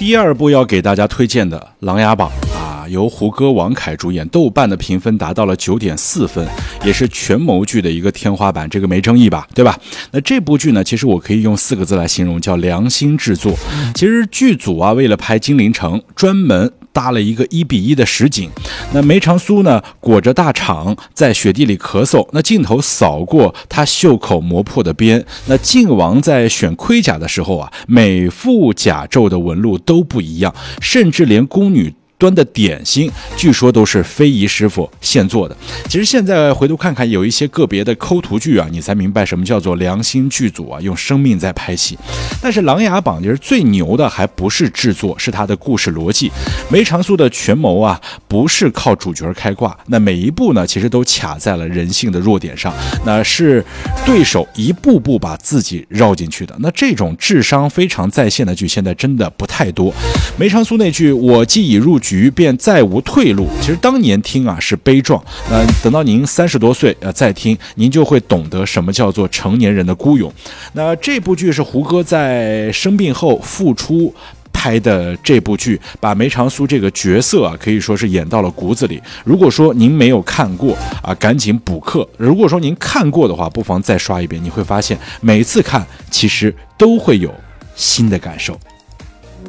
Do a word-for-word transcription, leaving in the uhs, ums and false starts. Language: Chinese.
第二部要给大家推荐的《琅琊榜》啊，由胡歌、王凯主演，豆瓣的评分达到了 九点四 分，也是权谋剧的一个天花板，这个没争议吧，对吧？那这部剧呢，其实我可以用四个字来形容，叫良心制作。其实剧组啊，为了拍金陵城，专门搭了一个一比一的实景。那梅长苏呢，裹着大氅在雪地里咳嗽，那镜头扫过他袖口磨破的边。那靖王在选盔甲的时候啊，每副甲胄的纹路都不一样，甚至连宫女端的点心据说都是非遗师傅现做的。其实现在回头看看，有一些个别的抠图剧啊，你才明白什么叫做良心剧组啊，用生命在拍戏。但是《琅琊榜》就是最牛的，还不是制作，是它的故事逻辑。梅长苏的权谋啊，不是靠主角开挂，那每一步呢，其实都卡在了人性的弱点上，那是对手一步步把自己绕进去的。那这种智商非常在线的剧，现在真的不太多。梅长苏那句"我既已入局，便再无退路"，其实当年听啊是悲壮，那等到您三十多岁呃再听，您就会懂得什么叫做成年人的孤勇。那这部剧是胡歌在生病后复出拍的这部剧，把梅长苏这个角色啊，可以说是演到了骨子里。如果说您没有看过啊，赶紧补课；如果说您看过的话，不妨再刷一遍，你会发现每次看其实都会有新的感受。